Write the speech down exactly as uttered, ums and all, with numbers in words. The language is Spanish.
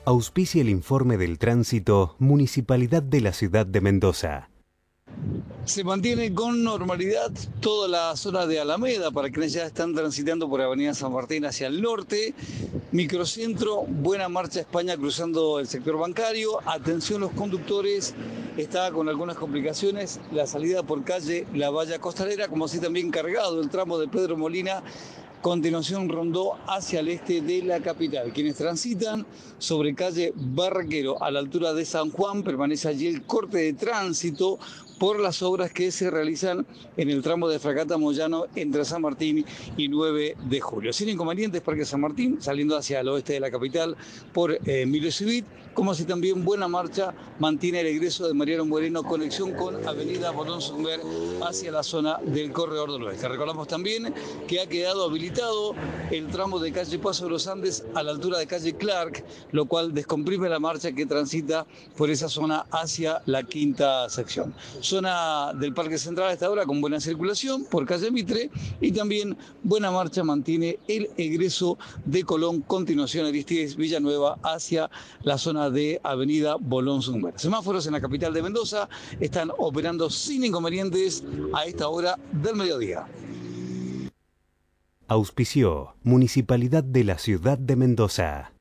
Auspicia el informe del tránsito Municipalidad de la Ciudad de Mendoza. Se mantiene con normalidad toda la zona de Alameda para quienes ya están transitando por Avenida San Martín hacia el norte. Microcentro, buena marcha España cruzando el sector bancario. Atención los conductores, está con algunas complicaciones la salida por calle La Valla Costanera, como así también cargado el tramo de Pedro Molina. Continuación Rondó hacia el este de la capital. Quienes transitan sobre calle Barraquero a la altura de San Juan, permanece allí el corte de tránsito por las obras que se realizan en el tramo de Fragata Moyano entre San Martín y nueve de julio. Sin inconvenientes, Parque San Martín, saliendo hacia el oeste de la capital por eh, Emilio Civit, como así también buena marcha mantiene el egreso de Mariano Moreno, conexión con Avenida Bolón Zunger hacia la zona del Corredor del Oeste. Recordamos también que ha quedado habilitado el tramo de calle Paso de los Andes a la altura de calle Clark, lo cual descomprime la marcha que transita por esa zona hacia la quinta sección. Zona del Parque Central a esta hora con buena circulación por calle Mitre y también buena marcha mantiene el egreso de Colón, continuación Aristides Villanueva hacia la zona de Avenida Bolón Zunger. Semáforos en la capital de Mendoza están operando sin inconvenientes a esta hora del mediodía. Auspició Municipalidad de la Ciudad de Mendoza.